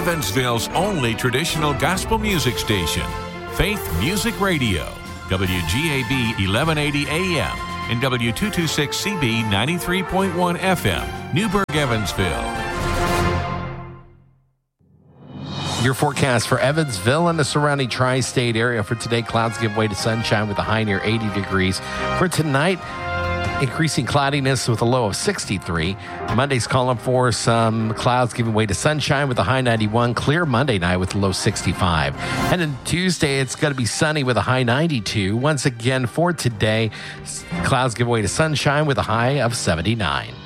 Evansville's only traditional gospel music station, Faith Music Radio, WGAB 1180 AM and W226CB 93.1 FM, Newburgh, Evansville. Your forecast for Evansville and the surrounding tri-state area for today. Clouds give way to sunshine with a high near 80 degrees. For tonight, increasing cloudiness with a low of 63. Monday's calling for some clouds giving way to sunshine with a high 91. Clear Monday night with a low 65. And then Tuesday, it's going to be sunny with a high 92. Once again, for today, clouds give way to sunshine with a high of 79.